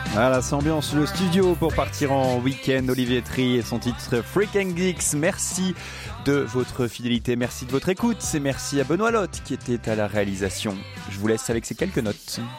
Voilà, c'est ambiance le studio pour partir en week-end. Olivier Tri et son titre Freak and Geeks. Merci de votre fidélité, merci de votre écoute et merci à Benoît Lotte qui était à la réalisation. Je vous laisse avec ces quelques notes.